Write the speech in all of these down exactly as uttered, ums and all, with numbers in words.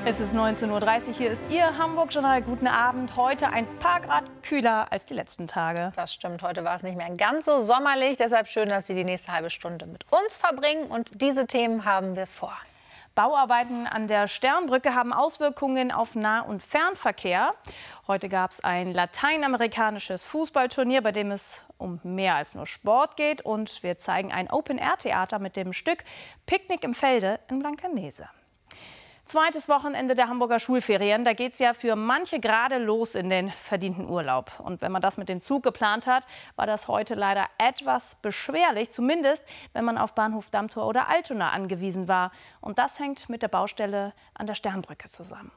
Es ist neunzehn Uhr dreißig, hier ist Ihr Hamburg-Journal. Guten Abend. Heute ein paar Grad kühler als die letzten Tage. Das stimmt, heute war es nicht mehr ganz so sommerlich. Deshalb schön, dass Sie die nächste halbe Stunde mit uns verbringen. Und diese Themen haben wir vor. Bauarbeiten an der Sternbrücke haben Auswirkungen auf Nah- und Fernverkehr. Heute gab es ein lateinamerikanisches Fußballturnier, bei dem es um mehr als nur Sport geht. Und wir zeigen ein Open-Air-Theater mit dem Stück Picknick im Felde in Blankenese. Zweites Wochenende der Hamburger Schulferien. Da geht es ja für manche gerade los in den verdienten Urlaub. Und wenn man das mit dem Zug geplant hat, war das heute leider etwas beschwerlich. Zumindest, wenn man auf Bahnhof Dammtor oder Altona angewiesen war. Und das hängt mit der Baustelle an der Sternbrücke zusammen.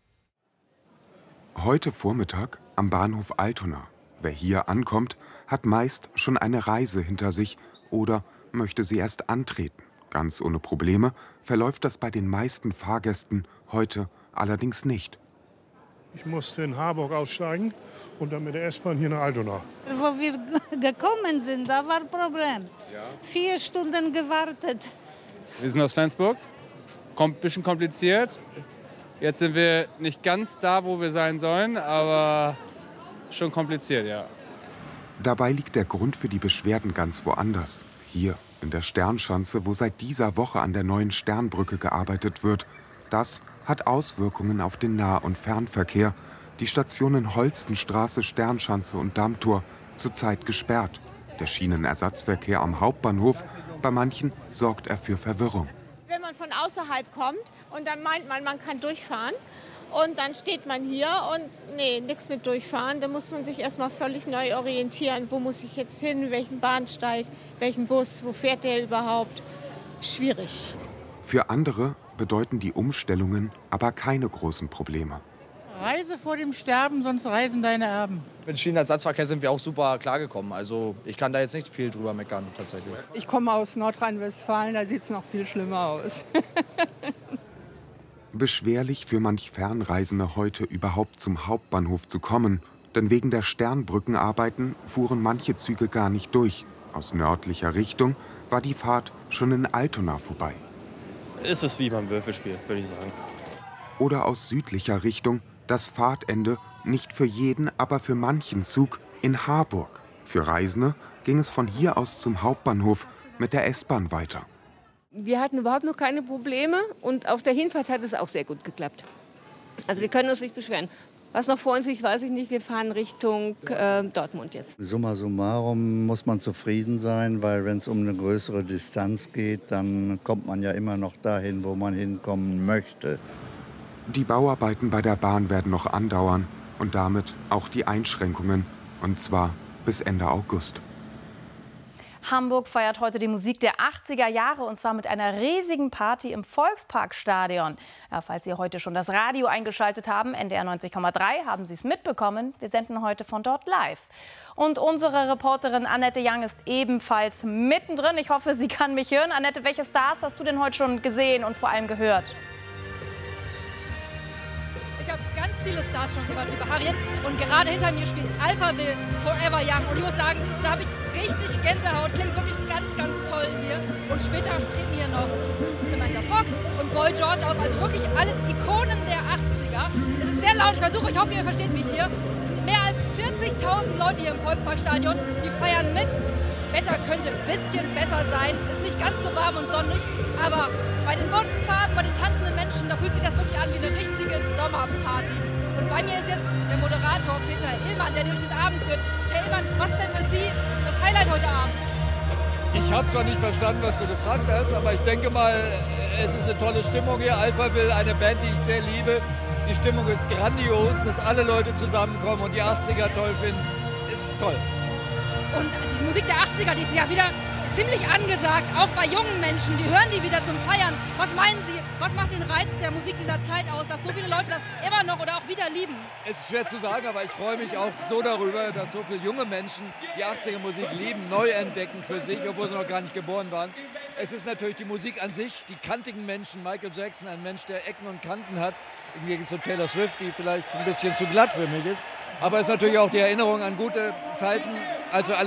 Heute Vormittag am Bahnhof Altona. Wer hier ankommt, hat meist schon eine Reise hinter sich oder möchte sie erst antreten. Ganz ohne Probleme verläuft das bei den meisten Fahrgästen heute allerdings nicht. Ich musste in Harburg aussteigen und dann mit der S-Bahn hier nach Altona. Wo wir gekommen sind, da war ein Problem. Ja. Vier Stunden gewartet. Wir sind aus Flensburg, kommt ein bisschen kompliziert. Jetzt sind wir nicht ganz da, wo wir sein sollen, aber schon kompliziert, ja. Dabei liegt der Grund für die Beschwerden ganz woanders. Hier in der Sternschanze, wo seit dieser Woche an der neuen Sternbrücke gearbeitet wird. Das hat Auswirkungen auf den Nah- und Fernverkehr. Die Stationen Holstenstraße, Sternschanze und Dammtor zurzeit gesperrt. Der Schienenersatzverkehr am Hauptbahnhof, bei manchen sorgt er für Verwirrung. Wenn man von außerhalb kommt und dann meint man, man kann durchfahren und dann steht man hier und nee, nichts mit durchfahren. Da muss man sich erstmal völlig neu orientieren. Wo muss ich jetzt hin, welchen Bahnsteig, welchen Bus, wo fährt der überhaupt? Schwierig. Für andere bedeuten die Umstellungen aber keine großen Probleme. Reise vor dem Sterben, sonst reisen deine Erben. Mit Schienenersatzverkehr sind wir auch super klargekommen. Also ich kann da jetzt nicht viel drüber meckern tatsächlich. Ich komme aus Nordrhein-Westfalen, da sieht es noch viel schlimmer aus. Beschwerlich für manch Fernreisende heute überhaupt zum Hauptbahnhof zu kommen. Denn wegen der Sternbrückenarbeiten fuhren manche Züge gar nicht durch. Aus nördlicher Richtung war die Fahrt schon in Altona vorbei. Ist es wie beim Würfelspiel, würde ich sagen. Oder aus südlicher Richtung das Fahrtende nicht für jeden, aber für manchen Zug in Harburg. Für Reisende ging es von hier aus zum Hauptbahnhof mit der S-Bahn weiter. Wir hatten überhaupt noch keine Probleme und auf der Hinfahrt hat es auch sehr gut geklappt. Also wir können uns nicht beschweren. Was noch vor uns liegt, weiß ich nicht. Wir fahren Richtung äh, Dortmund jetzt. Summa summarum muss man zufrieden sein, weil wenn es um eine größere Distanz geht, dann kommt man ja immer noch dahin, wo man hinkommen möchte. Die Bauarbeiten bei der Bahn werden noch andauern und damit auch die Einschränkungen, und zwar bis Ende August. Hamburg feiert heute die Musik der achtziger Jahre und zwar mit einer riesigen Party im Volksparkstadion. Ja, falls Sie heute schon das Radio eingeschaltet haben, N D R neunzig Komma drei, haben Sie es mitbekommen. Wir senden heute von dort live. Und unsere Reporterin Annette Young ist ebenfalls mittendrin. Ich hoffe, sie kann mich hören. Annette, welche Stars hast du denn heute schon gesehen und vor allem gehört? Ich habe ganz viele Stars schon gehört, liebe Harriet. Und gerade hinter mir spielt Alphaville Forever Young. Und ich muss sagen, da habe ich richtig Gänsehaut. Klingt wirklich ganz, ganz toll hier. Und später treten hier noch Samantha Fox und Boy George auf. Also wirklich alles Ikonen der achtziger. Es ist sehr laut. Ich versuche, ich hoffe, ihr versteht mich hier. Es sind mehr als vierzigtausend Leute hier im Volksparkstadion. Die feiern mit. Wetter könnte ein bisschen besser sein. Ist nicht ganz so warm und sonnig. Aber bei den bunten Farben, bei den tanzenden Menschen, da fühlt sich das wirklich an wie eine richtige Sommerparty. Und bei mir ist jetzt der Moderator Peter Illmann, der durch den Abend führt. Herr Illmann, was denn für Sie das Highlight heute Abend? Ich habe zwar nicht verstanden, was du gefragt hast, aber ich denke mal, es ist eine tolle Stimmung hier. Alphaville, eine Band, die ich sehr liebe. Die Stimmung ist grandios, dass alle Leute zusammenkommen und die achtziger toll finden. Ist toll. Und die Musik der achtziger, die ist ja wieder ziemlich angesagt, auch bei jungen Menschen. Die hören die wieder zum Feiern. Was meinen Sie, was macht den Reiz der Musik dieser Zeit aus, dass so viele Leute das immer noch oder auch wieder lieben? Es ist schwer zu sagen, aber ich freue mich auch so darüber, dass so viele junge Menschen die achtziger Musik lieben, neu entdecken für sich, obwohl sie noch gar nicht geboren waren. Es ist natürlich die Musik an sich, die kantigen Menschen. Michael Jackson, ein Mensch, der Ecken und Kanten hat. Im Gegensatz zu Taylor Swift, die vielleicht ein bisschen zu glatt für mich ist. Aber es ist natürlich auch die Erinnerung an gute Zeiten, als wir alle